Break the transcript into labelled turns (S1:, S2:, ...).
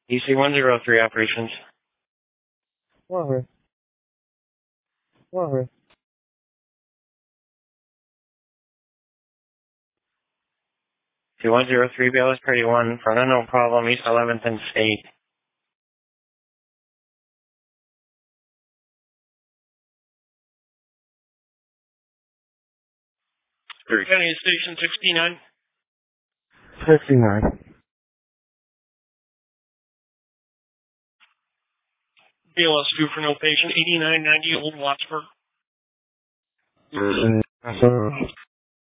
S1: EC-103 operations.
S2: Over. Over.
S1: EC-103, BLS Party 1, front unknown problem, East 11th and State. County Station 69.
S2: 69.
S1: BLS 2 for no patient, 8990 Old Wattsburg.
S2: So